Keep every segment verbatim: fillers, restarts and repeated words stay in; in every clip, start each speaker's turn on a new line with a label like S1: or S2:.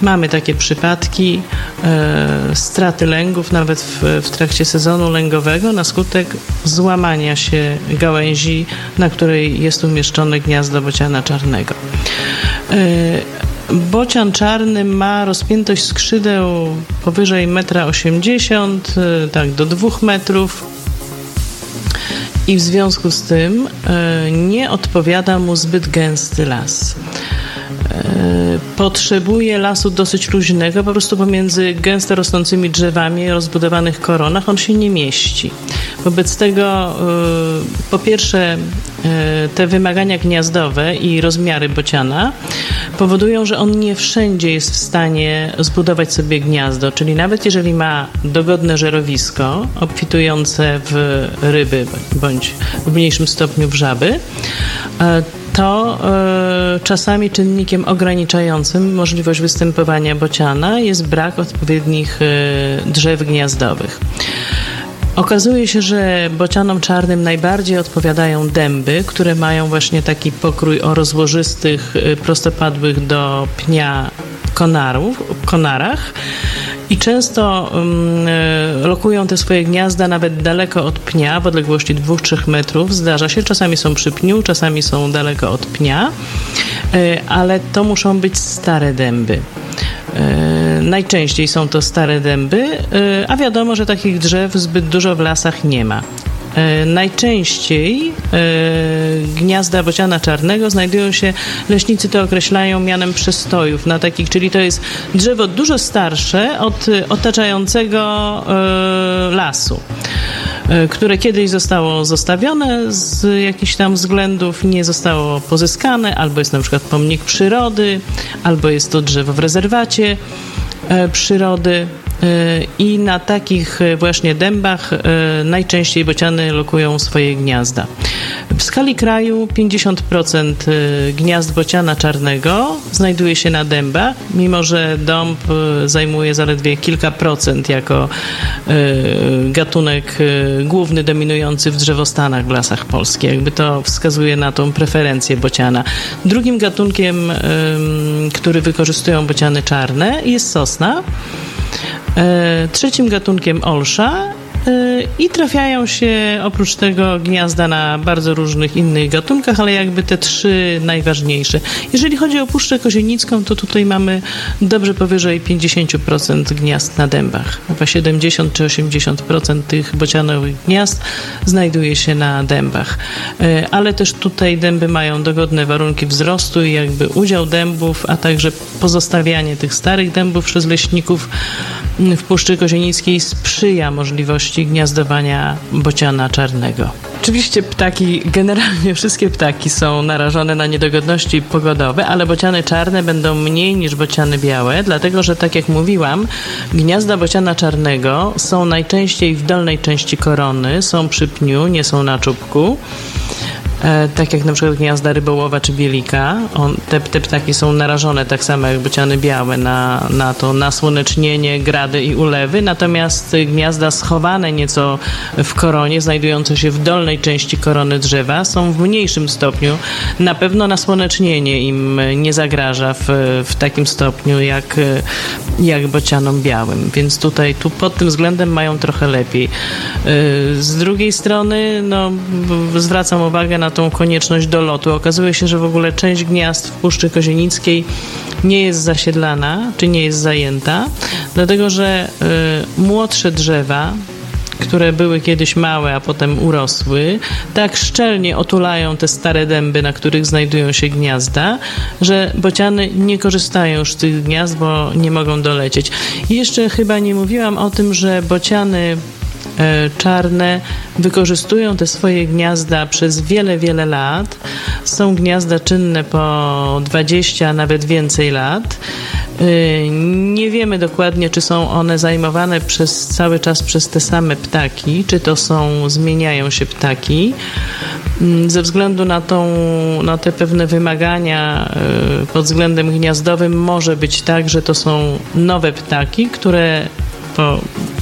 S1: Mamy takie przypadki e, straty lęgów nawet w, w trakcie sezonu lęgowego na skutek złamania się gałęzi, na której jest umieszczone gniazdo bociana czarnego. E, Bocian czarny ma rozpiętość skrzydeł powyżej metra osiemdziesiąt, tak do dwóch metrów i w związku z tym e, nie odpowiada mu zbyt gęsty las. Potrzebuje lasu dosyć luźnego, po prostu pomiędzy gęsto rosnącymi drzewami o rozbudowanych koronach on się nie mieści. Wobec tego po pierwsze te wymagania gniazdowe i rozmiary bociana powodują, że on nie wszędzie jest w stanie zbudować sobie gniazdo, czyli nawet jeżeli ma dogodne żerowisko obfitujące w ryby bądź w mniejszym stopniu w żaby, to y, czasami czynnikiem ograniczającym możliwość występowania bociana jest brak odpowiednich y, drzew gniazdowych. Okazuje się, że bocianom czarnym najbardziej odpowiadają dęby, które mają właśnie taki pokrój o rozłożystych, y, prostopadłych do pnia konarów, konarach. I często um, lokują te swoje gniazda nawet daleko od pnia, w odległości dwóch do trzech metrów. Zdarza się, czasami są przy pniu, czasami są daleko od pnia, ale to muszą być stare dęby. Najczęściej są to stare dęby, a wiadomo, że takich drzew zbyt dużo w lasach nie ma. Najczęściej gniazda bociana czarnego znajdują się, leśnicy to określają mianem przestojów na takich, czyli to jest drzewo dużo starsze od otaczającego lasu, które kiedyś zostało zostawione z jakichś tam względów, nie zostało pozyskane, albo jest na przykład pomnik przyrody, albo jest to drzewo w rezerwacie przyrody. I na takich właśnie dębach najczęściej bociany lokują swoje gniazda. W skali kraju pięćdziesiąt procent gniazd bociana czarnego znajduje się na dębach, mimo że dąb zajmuje zaledwie kilka procent jako gatunek główny dominujący w drzewostanach w lasach polskich. Jakby to wskazuje na tą preferencję bociana. Drugim gatunkiem, który wykorzystują bociany czarne, jest sosna. Trzecim gatunkiem olsza i trafiają się oprócz tego gniazda na bardzo różnych innych gatunkach, ale jakby te trzy najważniejsze. Jeżeli chodzi o Puszczę Kozienicką, to tutaj mamy dobrze powyżej pięćdziesiąt procent gniazd na dębach. Chyba siedemdziesiąt czy osiemdziesiąt procent tych bocianowych gniazd znajduje się na dębach. Ale też tutaj dęby mają dogodne warunki wzrostu i jakby udział dębów, a także pozostawianie tych starych dębów przez leśników w Puszczy Kozienickiej sprzyja możliwości gniazdowania bociana czarnego. Oczywiście ptaki, generalnie wszystkie ptaki są narażone na niedogodności pogodowe, ale bociany czarne będą mniej niż bociany białe, dlatego że, tak jak mówiłam, gniazda bociana czarnego są najczęściej w dolnej części korony, są przy pniu, nie są na czubku. Tak jak na przykład gniazda rybołowa czy bielika. On, te, te ptaki są narażone tak samo jak bociany białe na, na to nasłonecznienie, grady i ulewy, natomiast gniazda schowane nieco w koronie, znajdujące się w dolnej części korony drzewa, są w mniejszym stopniu. Na pewno nasłonecznienie im nie zagraża w, w takim stopniu jak, jak bocianom białym, więc tutaj tu pod tym względem mają trochę lepiej. Z drugiej strony no, zwracam uwagę na tą konieczność dolotu. Okazuje się, że w ogóle część gniazd w Puszczy Kozienickiej nie jest zasiedlana, czy nie jest zajęta, dlatego że y, młodsze drzewa, które były kiedyś małe, a potem urosły, tak szczelnie otulają te stare dęby, na których znajdują się gniazda, że bociany nie korzystają już z tych gniazd, bo nie mogą dolecieć. I jeszcze chyba nie mówiłam o tym, że bociany czarne wykorzystują te swoje gniazda przez wiele, wiele lat. Są gniazda czynne po dwadzieścia, nawet więcej lat. Nie wiemy dokładnie, czy są one zajmowane przez cały czas przez te same ptaki, czy to są, zmieniają się ptaki. Ze względu na, tą, na te pewne wymagania pod względem gniazdowym może być tak, że to są nowe ptaki, które po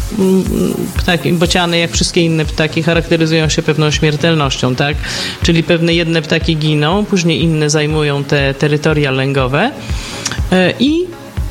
S1: ptaki, bociany, jak wszystkie inne ptaki, charakteryzują się pewną śmiertelnością, tak? Czyli pewne jedne ptaki giną, później inne zajmują te terytoria lęgowe i